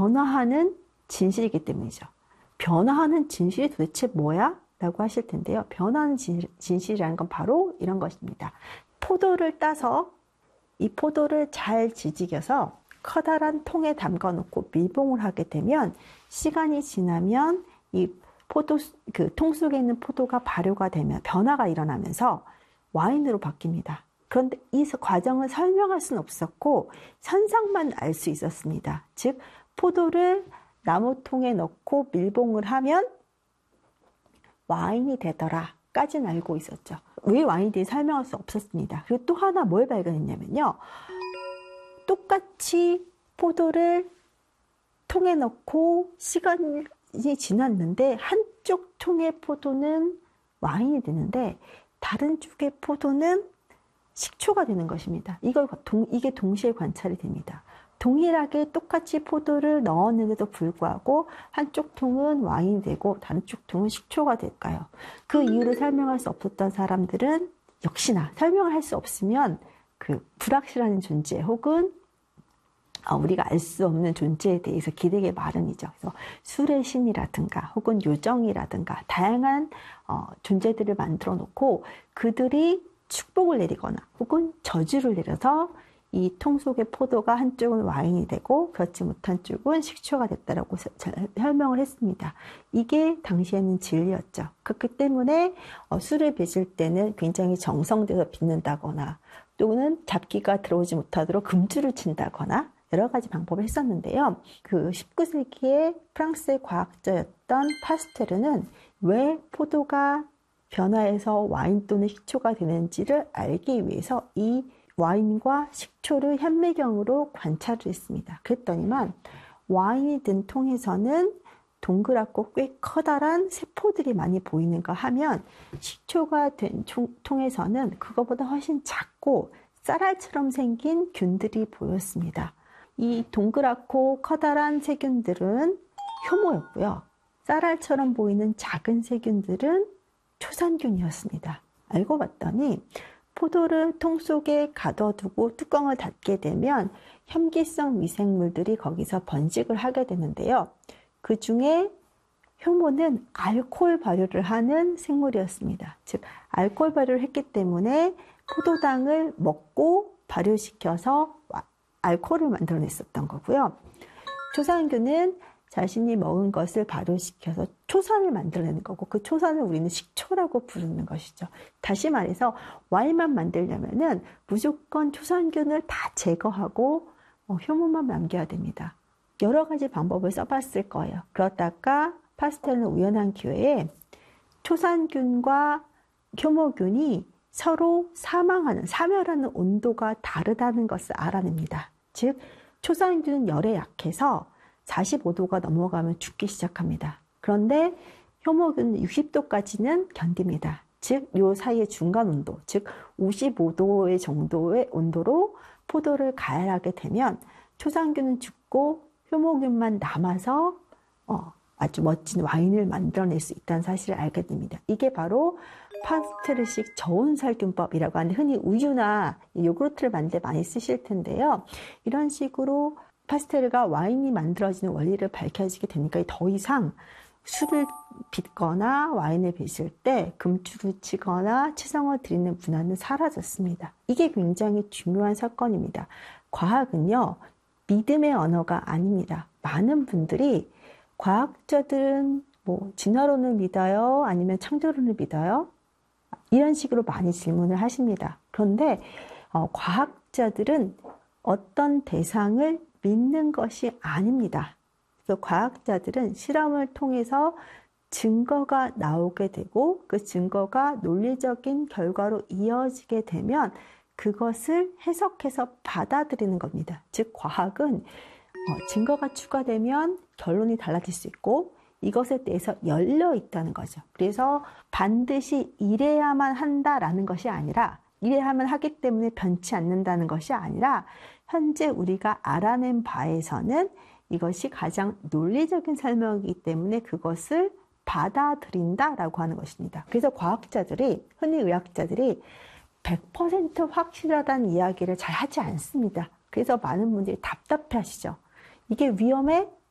변화하는 진실이기 때문이죠. 변화하는 진실이 도대체 뭐야? 라고 하실 텐데요. 변화하는 진실이라는 건 바로 이런 것입니다. 포도를 따서 이 포도를 잘 지지겨서 커다란 통에 담가 놓고 밀봉을 하게 되면 시간이 지나면 이 통 속에 있는 포도가 발효가 되면 변화가 일어나면서 와인으로 바뀝니다. 그런데 이 과정을 설명할 수는 없었고 현상만 알 수 있었습니다. 즉 포도를 나무통에 넣고 밀봉을 하면 와인이 되더라 까지는 알고 있었죠. 왜 와인이 되는지 설명할 수 없었습니다. 그리고 또 하나 뭘 발견했냐면요. 똑같이 포도를 통에 넣고 시간이 지났는데 한쪽 통의 포도는 와인이 되는데 다른 쪽의 포도는 식초가 되는 것입니다. 이게 동시에 관찰이 됩니다. 동일하게 똑같이 포도를 넣었는데도 불구하고 한쪽 통은 와인이 되고 다른 쪽 통은 식초가 될까요? 그 이유를 설명할 수 없었던 사람들은 역시나 설명을 할 수 없으면 그 불확실한 존재 혹은 우리가 알 수 없는 존재에 대해서 기대기 마련이죠. 그래서 술의 신이라든가 혹은 요정이라든가 다양한 존재들을 만들어 놓고 그들이 축복을 내리거나 혹은 저주를 내려서 이 통 속의 포도가 한쪽은 와인이 되고 그렇지 못한 쪽은 식초가 됐다라고 설명을 했습니다. 이게 당시에는 진리였죠. 그렇기 때문에 술을 빚을 때는 굉장히 정성돼서 빚는다거나 또는 잡기가 들어오지 못하도록 금줄을 친다거나 여러 가지 방법을 했었는데요. 그 19세기에 프랑스의 과학자였던 파스테르는 왜 포도가 변화해서 와인 또는 식초가 되는지를 알기 위해서 이 와인과 식초를 현미경으로 관찰을 했습니다. 그랬더니만 와인이 든 통에서는 동그랗고 꽤 커다란 세포들이 많이 보이는가 하면 식초가 된 통에서는 그거보다 훨씬 작고 쌀알처럼 생긴 균들이 보였습니다. 이 동그랗고 커다란 세균들은 효모였고요. 쌀알처럼 보이는 작은 세균들은 초산균이었습니다. 알고 봤더니 포도를 통 속에 가둬두고 뚜껑을 닫게 되면 혐기성 미생물들이 거기서 번식을 하게 되는데요. 그 중에 효모는 알코올 발효를 하는 생물이었습니다. 즉 알코올 발효를 했기 때문에 포도당을 먹고 발효시켜서 알코올을 만들어냈었던 거고요. 초산균은 자신이 먹은 것을 발효시켜서 초산을 만들어내는 거고 그 초산을 우리는 식초라고 부르는 것이죠. 다시 말해서 와인만 만들려면은 무조건 초산균을 다 제거하고 효모만 남겨야 됩니다. 여러 가지 방법을 써봤을 거예요. 그러다가 파스텔은 우연한 기회에 초산균과 효모균이 서로 사멸하는 온도가 다르다는 것을 알아냅니다. 즉 초산균은 열에 약해서 45도가 넘어가면 죽기 시작합니다. 그런데 효모균은 60도까지는 견딥니다. 즉 요 사이의 중간 온도, 즉 55도의 정도의 온도로 포도를 가열하게 되면 초산균은 죽고 효모균만 남아서 아주 멋진 와인을 만들어낼 수 있다는 사실을 알게 됩니다. 이게 바로 파스테르식 저온살균법이라고 하는데 흔히 우유나 요구르트를 만들 때 많이 쓰실 텐데요. 이런 식으로 파스테르가 와인이 만들어지는 원리를 밝혀지게 되니까 더 이상 술을 빚거나 와인을 빚을 때 금주를 치거나 치성을 드리는 문화는 사라졌습니다. 이게 굉장히 중요한 사건입니다. 과학은요, 믿음의 언어가 아닙니다. 많은 분들이 과학자들은 진화론을 믿어요? 아니면 창조론을 믿어요? 이런 식으로 많이 질문을 하십니다. 그런데 과학자들은 어떤 대상을 믿는 것이 아닙니다. 그래서 과학자들은 실험을 통해서 증거가 나오게 되고 그 증거가 논리적인 결과로 이어지게 되면 그것을 해석해서 받아들이는 겁니다. 즉 과학은 증거가 추가되면 결론이 달라질 수 있고 이것에 대해서 열려 있다는 거죠. 그래서 반드시 이래야만 한다라는 것이 아니라 이래야만 하기 때문에 변치 않는다는 것이 아니라 현재 우리가 알아낸 바에서는 이것이 가장 논리적인 설명이기 때문에 그것을 받아들인다라고 하는 것입니다. 그래서 과학자들이, 흔히 의학자들이 100% 확실하다는 이야기를 잘 하지 않습니다. 그래서 많은 분들이 답답해 하시죠. 이게 위험해?